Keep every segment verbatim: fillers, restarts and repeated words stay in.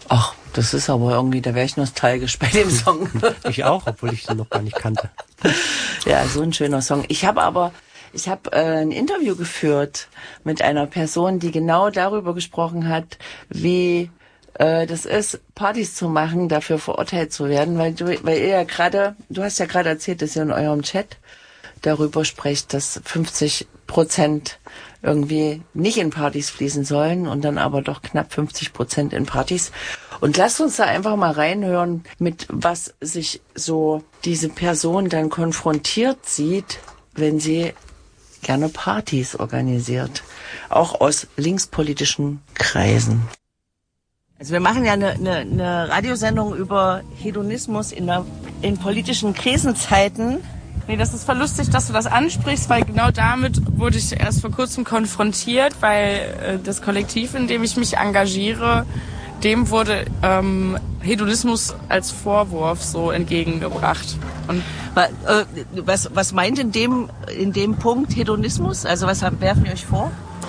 Ach, das ist aber irgendwie, da wäre ich nostalgisch bei dem Song. Ich auch, obwohl ich den noch gar nicht kannte. Ja, so ein schöner Song. Ich habe aber, ich habe äh, ein Interview geführt mit einer Person, die genau darüber gesprochen hat, wie äh, das ist, Partys zu machen, dafür verurteilt zu werden, weil du, weil ihr ja gerade, du hast ja gerade erzählt, dass ihr in eurem Chat darüber sprecht, dass fünfzig Prozent irgendwie nicht in Partys fließen sollen und dann aber doch knapp fünfzig Prozent in Partys. Und lasst uns da einfach mal reinhören, mit was sich so diese Person dann konfrontiert sieht, wenn sie gerne Partys organisiert. Auch aus linkspolitischen Kreisen. Also wir machen ja eine, eine, eine Radiosendung über Hedonismus in, der, in politischen Krisenzeiten. Nee, das ist voll lustig, dass du das ansprichst, weil genau damit wurde ich erst vor kurzem konfrontiert, weil äh, das Kollektiv, in dem ich mich engagiere, dem wurde ähm, Hedonismus als Vorwurf so entgegengebracht. Und was, was meint in dem, in dem Punkt Hedonismus? Also was werfen die euch vor?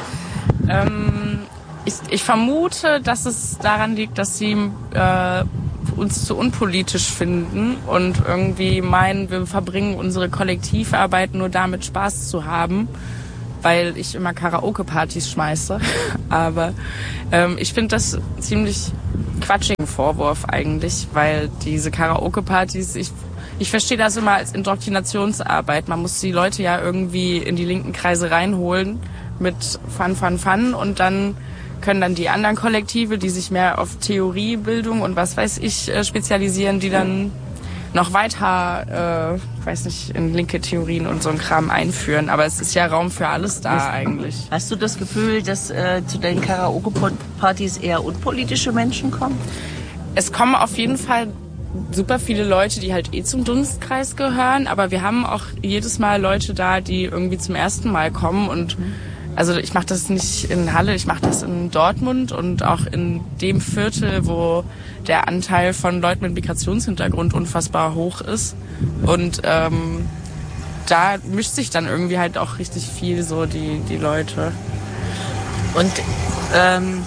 Ähm, ich, ich vermute, dass es daran liegt, dass sie äh, uns zu unpolitisch finden und irgendwie meinen, wir verbringen unsere Kollektivarbeit nur damit, Spaß zu haben, weil ich immer Karaoke-Partys schmeiße. Aber ähm, ich finde das ziemlich quatschigen Vorwurf eigentlich, weil diese Karaoke-Partys, ich, ich verstehe das immer als Indoktrinationsarbeit. Man muss die Leute ja irgendwie in die linken Kreise reinholen mit Fun, Fun, Fun und dann können dann die anderen Kollektive, die sich mehr auf Theoriebildung und was weiß ich äh, spezialisieren, die dann noch weiter, äh, weiß nicht, in linke Theorien und so ein Kram einführen. Aber es ist ja Raum für alles da hast, eigentlich. Hast du das Gefühl, dass äh, zu deinen Karaoke-Partys eher unpolitische Menschen kommen? Es kommen auf jeden Fall super viele Leute, die halt eh zum Dunstkreis gehören. Aber wir haben auch jedes Mal Leute da, die irgendwie zum ersten Mal kommen und mhm. Also ich mache das nicht in Halle, ich mache das in Dortmund und auch in dem Viertel, wo der Anteil von Leuten mit Migrationshintergrund unfassbar hoch ist. Und ähm, da mischt sich dann irgendwie halt auch richtig viel so die, die Leute. Und ähm,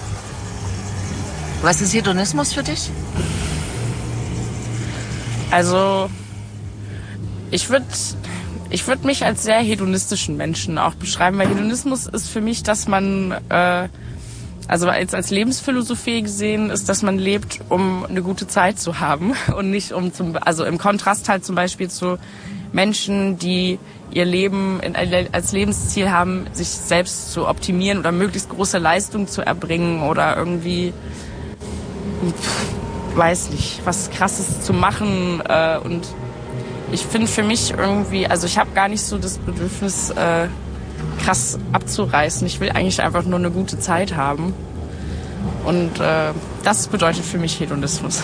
was ist Hedonismus für dich? Also ich würde... Ich würde mich als sehr hedonistischen Menschen auch beschreiben, weil Hedonismus ist für mich, dass man, äh, also als, als Lebensphilosophie gesehen ist, dass man lebt, um eine gute Zeit zu haben und nicht um zum, also im Kontrast halt zum Beispiel zu Menschen, die ihr Leben in, als Lebensziel haben, sich selbst zu optimieren oder möglichst große Leistung zu erbringen oder irgendwie, weiß nicht, was Krasses zu machen äh, und ich finde für mich irgendwie, also ich habe gar nicht so das Bedürfnis, äh, krass abzureißen. Ich will eigentlich einfach nur eine gute Zeit haben. Und äh, das bedeutet für mich Hedonismus.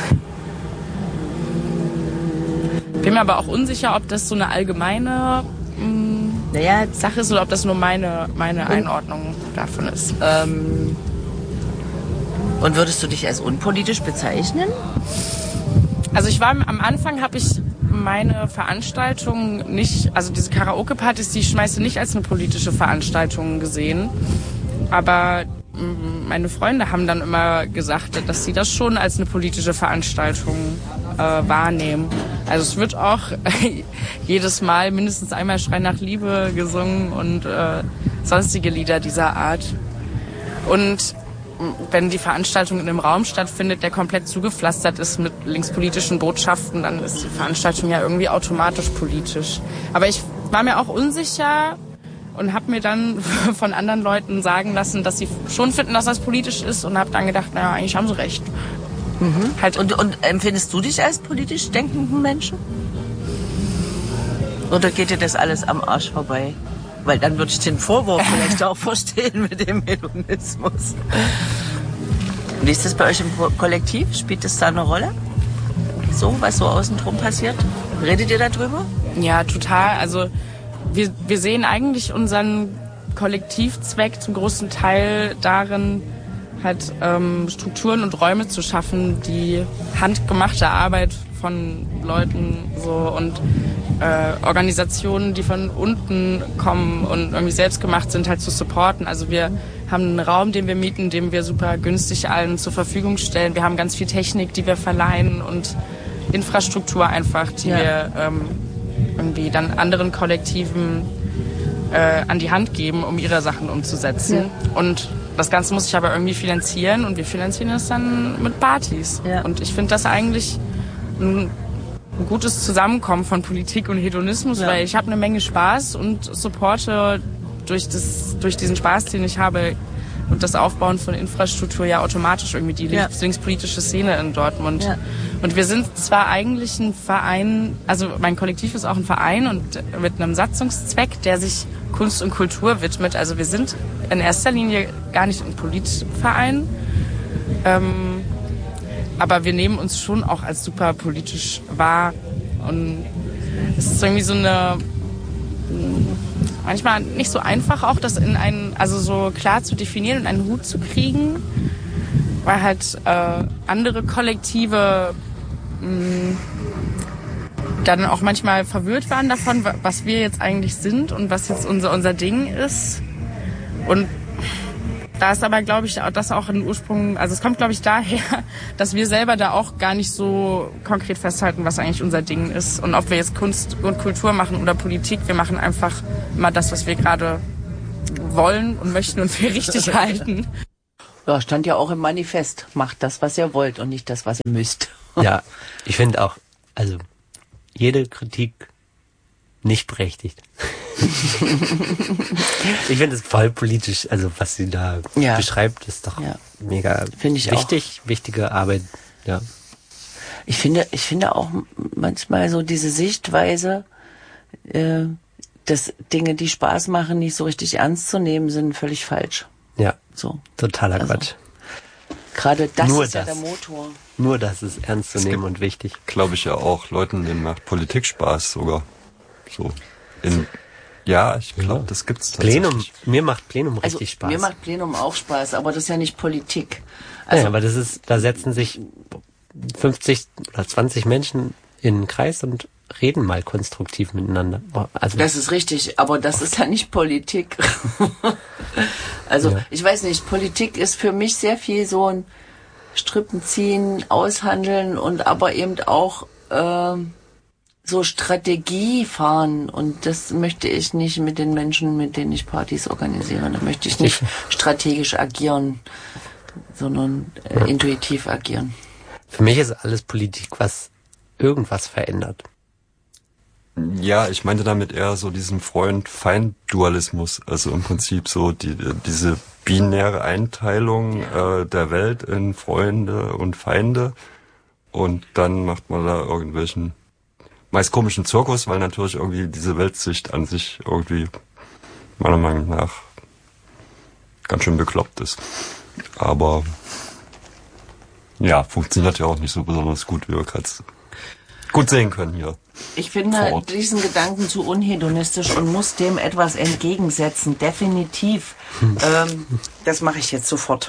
Bin mir aber auch unsicher, ob das so eine allgemeine mh, naja, Sache ist oder ob das nur meine, meine Einordnung davon ist. Ähm, und würdest du dich als unpolitisch bezeichnen? Also ich war am Anfang, habe ich meine Veranstaltung nicht, also diese Karaoke-Partys, die ich schmeiße, nicht als eine politische Veranstaltung gesehen. Aber meine Freunde haben dann immer gesagt, dass sie das schon als eine politische Veranstaltung äh, wahrnehmen. Also es wird auch jedes Mal mindestens einmal Schrei nach Liebe gesungen und äh, sonstige Lieder dieser Art. Und wenn die Veranstaltung in einem Raum stattfindet, der komplett zugepflastert ist mit linkspolitischen Botschaften, dann ist die Veranstaltung ja irgendwie automatisch politisch. Aber ich war mir auch unsicher und habe mir dann von anderen Leuten sagen lassen, dass sie schon finden, dass das politisch ist und habe dann gedacht, naja, eigentlich haben sie recht. Mhm. Halt und, und empfindest du dich als politisch denkenden Menschen? Oder geht dir das alles am Arsch vorbei? Weil dann würde ich den Vorwurf vielleicht auch verstehen mit dem Hedonismus. Wie ist das bei euch im Kollektiv? Spielt das da eine Rolle? So, was so außen drum passiert? Redet ihr darüber? Ja, total. Also wir, wir sehen eigentlich unseren Kollektivzweck zum großen Teil darin, halt ähm, Strukturen und Räume zu schaffen, die handgemachte Arbeit von Leuten so und äh, Organisationen, die von unten kommen und irgendwie selbstgemacht sind, halt zu supporten. Also wir haben einen Raum, den wir mieten, den wir super günstig allen zur Verfügung stellen. Wir haben ganz viel Technik, die wir verleihen und Infrastruktur einfach, die ja. wir ähm, irgendwie dann anderen Kollektiven äh, an die Hand geben, um ihre Sachen umzusetzen. Ja. Und das Ganze muss sich aber irgendwie finanzieren und wir finanzieren es dann mit Partys. Ja. Und ich finde das eigentlich ein, ein gutes Zusammenkommen von Politik und Hedonismus, ja. weil ich habe eine Menge Spaß und supporte durch, das, durch diesen Spaß, den ich habe und das Aufbauen von Infrastruktur ja automatisch irgendwie die ja. linkspolitische Szene in Dortmund. Ja. Und wir sind zwar eigentlich ein Verein, also mein Kollektiv ist auch ein Verein und mit einem Satzungszweck, der sich Kunst und Kultur widmet. Also wir sind in erster Linie gar nicht ein Politverein, ähm, aber wir nehmen uns schon auch als super politisch wahr. Und es ist irgendwie so eine, manchmal nicht so einfach auch, das in einen, also so klar zu definieren und einen Hut zu kriegen, weil halt äh, andere Kollektive mh, dann auch manchmal verwirrt waren davon, was wir jetzt eigentlich sind und was jetzt unser, unser Ding ist. Und da ist aber, glaube ich, das auch ein Ursprung, also es kommt, glaube ich, daher, dass wir selber da auch gar nicht so konkret festhalten, was eigentlich unser Ding ist. Und ob wir jetzt Kunst und Kultur machen oder Politik, wir machen einfach immer das, was wir gerade wollen und möchten und für richtig halten. Ja, stand ja auch im Manifest, macht das, was ihr wollt und nicht das, was ihr müsst. Ja, ich finde auch, also jede Kritik nicht berechtigt. Ich finde es voll politisch, also was sie da ja. beschreibt, ist doch ja. mega find ich wichtig, auch. Wichtige Arbeit. Ja. Ich finde, ich finde auch manchmal so diese Sichtweise, äh, dass Dinge, die Spaß machen, nicht so richtig ernst zu nehmen, sind völlig falsch. Ja, so totaler also, Quatsch. Gerade das Nur ist das. ja der Motor. Nur das ist ernst zu nehmen und wichtig. Glaube ich ja auch. Leuten, denen macht Politik Spaß sogar. So. In, ja, ich glaube, ja. das gibt's tatsächlich. Plenum, mir macht Plenum also, richtig Spaß. Mir macht Plenum auch Spaß, aber das ist ja nicht Politik. Also, ja, aber das ist, da setzen sich fünfzig oder zwanzig Menschen in einen Kreis und reden mal konstruktiv miteinander. Also das ist richtig, aber das ist ja nicht Politik. Also ja. ich weiß nicht, Politik ist für mich sehr viel so ein Strippen ziehen, aushandeln und aber eben auch äh, so Strategie fahren. Und das möchte ich nicht mit den Menschen, mit denen ich Partys organisiere. Da möchte ich nicht strategisch agieren, sondern äh, ja. intuitiv agieren. Für mich ist alles Politik, was irgendwas verändert. Ja, ich meinte damit eher so diesen Freund-Feind-Dualismus. Also im Prinzip so die, diese binäre Einteilung äh, der Welt in Freunde und Feinde. Und dann macht man da irgendwelchen meist komischen Zirkus, weil natürlich irgendwie diese Weltsicht an sich irgendwie meiner Meinung nach ganz schön bekloppt ist. Aber ja, funktioniert ja auch nicht so besonders gut, wie wir gerade gut sehen können hier. Ich finde diesen Gedanken zu unhedonistisch und muss dem etwas entgegensetzen. Definitiv. Hm. Ähm, das mache ich jetzt sofort.